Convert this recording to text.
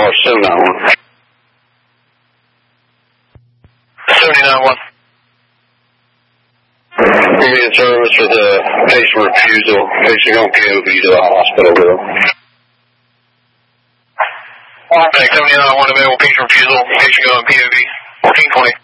or 791. 79-1. We'll be in service with a patient refusal. Patient on POV to the hospital, though. Thanks, 79-1 available patient refusal. Patient going POV. 1420.